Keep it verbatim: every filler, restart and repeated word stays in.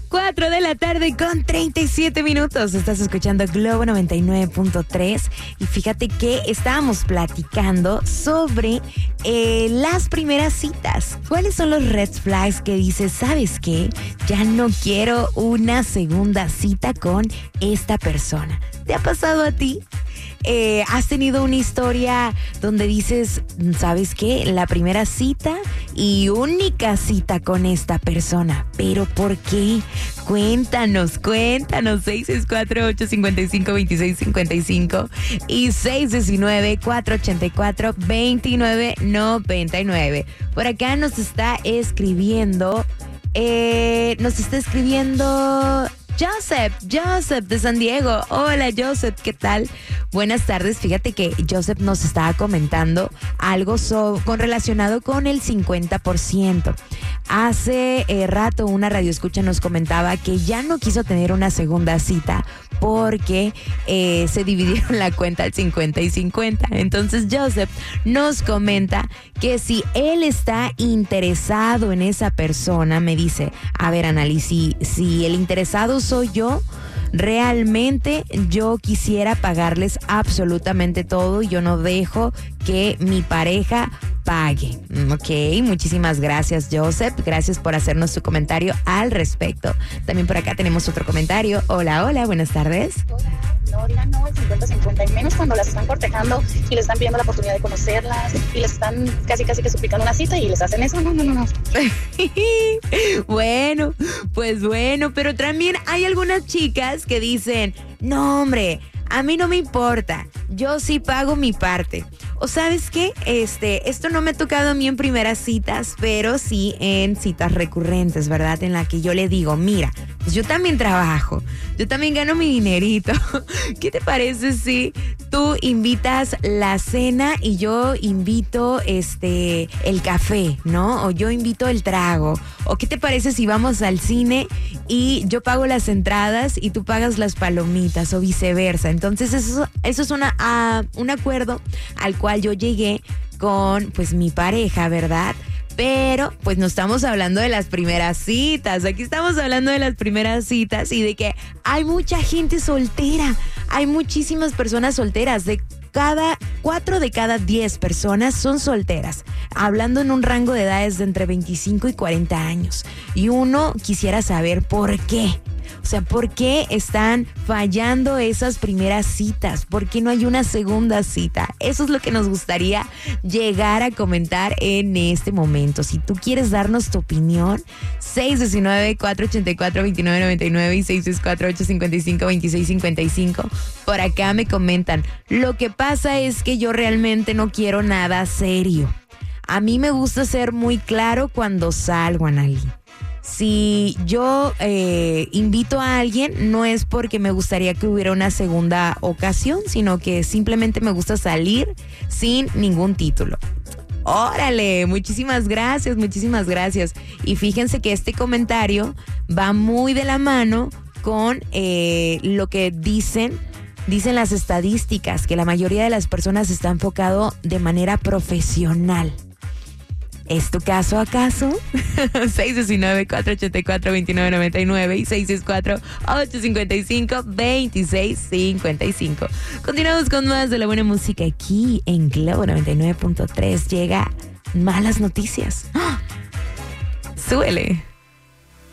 cuatro de la tarde con treinta y siete minutos. Estás escuchando Globo noventa y nueve punto tres. Y fíjate que estábamos platicando sobre eh, las primeras citas. ¿Cuáles son los red flags que dices, sabes qué? Ya no quiero una segunda cita con esta persona. ¿Te ha pasado a ti? Eh, ¿Has tenido una historia donde dices, sabes qué? La primera cita y única cita con esta persona. ¿Pero por qué? Cuéntanos, cuéntanos. seis seis cuatro, ocho cinco cinco, dos seis cinco cinco y seis uno nueve, cuatro ocho cuatro, dos nueve nueve nueve. Por acá nos está escribiendo, eh, nos está escribiendo... Joseph, Joseph de San Diego. Hola Joseph, ¿qué tal? Buenas tardes. Fíjate que Joseph nos estaba comentando algo so, con relacionado con el cincuenta por ciento. Hace eh, rato una radioescucha nos comentaba que ya no quiso tener una segunda cita porque eh, se dividieron la cuenta al cincuenta y cincuenta. Entonces Joseph nos comenta que si él está interesado en esa persona, me dice, a ver, Annalise, si, si el interesado soy yo, realmente yo quisiera pagarles absolutamente todo y yo no dejo que mi pareja pague. Ok, muchísimas gracias Joseph, gracias por hacernos tu comentario al respecto. También por acá tenemos otro comentario. Hola, hola, buenas tardes. Hola, no digan no, el cincuenta cincuenta, y menos cuando las están cortejando y les están pidiendo la oportunidad de conocerlas y les están casi casi que suplicando una cita y les hacen eso. No, no, no, no. Bueno, pues bueno, pero también hay algunas chicas que dicen, no hombre, a mí no me importa, yo sí pago mi parte. O sabes qué, este, esto no me ha tocado a mí en primeras citas, pero sí en citas recurrentes, ¿verdad? En la que yo le digo, mira, pues yo también trabajo, yo también gano mi dinerito. ¿Qué te parece si tú invitas la cena y yo invito este el café, ¿no? O yo invito el trago. ¿O qué te parece si vamos al cine y yo pago las entradas y tú pagas las palomitas o viceversa? Entonces eso, eso es una, uh, un acuerdo al cual yo llegué con pues mi pareja, ¿verdad? Pero pues no estamos hablando de las primeras citas, aquí estamos hablando de las primeras citas y de que hay mucha gente soltera, hay muchísimas personas solteras, de cada cuatro de cada diez personas son solteras, hablando en un rango de edades de entre veinticinco y cuarenta años. Y uno quisiera saber por qué. O sea, ¿por qué están fallando esas primeras citas? ¿Por qué no hay una segunda cita? Eso es lo que nos gustaría llegar a comentar en este momento. Si tú quieres darnos tu opinión, seis uno nueve, cuatro ocho cuatro, dos nueve nueve nueve y seis seis cuatro, ocho cinco cinco, dos seis cinco cinco. Por acá me comentan, lo que pasa es que yo realmente no quiero nada serio. A mí me gusta ser muy claro cuando salgo, Annalise. Si yo eh, invito a alguien, no es porque me gustaría que hubiera una segunda ocasión, sino que simplemente me gusta salir sin ningún título. Órale, muchísimas gracias, muchísimas gracias. Y fíjense que este comentario va muy de la mano con eh, lo que dicen, dicen las estadísticas, que la mayoría de las personas está enfocado de manera profesional. ¿Es tu caso acaso? seis uno nueve, cuatro ocho cuatro, dos nueve nueve nueve y seis seis cuatro, ocho cinco cinco, dos seis cinco cinco. Continuamos con más de la buena música aquí en Globo noventa y nueve punto tres. Llega Malas Noticias. ¡Ah! Súbele.